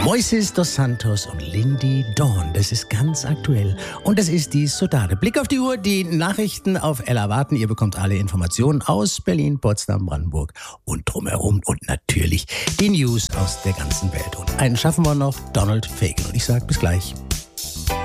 Moises dos Santos und Lindy Dawn, das ist ganz aktuell. Und das ist die Sodade. Blick auf die Uhr, die Nachrichten auf Ella warten. Ihr bekommt alle Informationen aus Berlin, Potsdam, Brandenburg und drumherum. Und natürlich die News aus der ganzen Welt. Und einen schaffen wir noch, Donald Fagan. Und ich sage bis gleich.